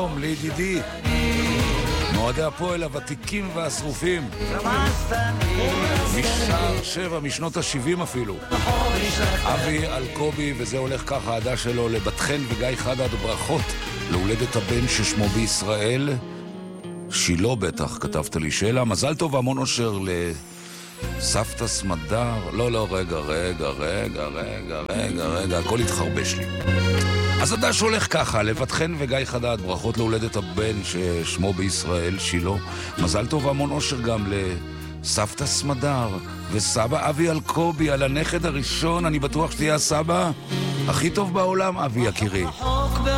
שלום לידידי מועדי הפועל הוותיקים והשרופים משער 7 משנות ה-70 אפילו, אבי אלקובי, וזה הולך ככה, העדה שלו לבת חן וגיא חדד, ברכות להולדת הבן ששמו בישראל שילה, בטח כתבת לי שאלה, מזל טוב והמון אושר לסבתא סמדר. לא, רגע, הכל התחרבש לי. אז הדש הולך ככה, לבת חן וגיא חדד, ברכות להולדת הבן ששמו בישראל שילה, מזל טוב והמון אושר גם לסבתא סמדר וסבא אבי אלקובי על הנכד הראשון, אני בטוח שתהיה הסבא הכי טוב בעולם, אבי יקירי.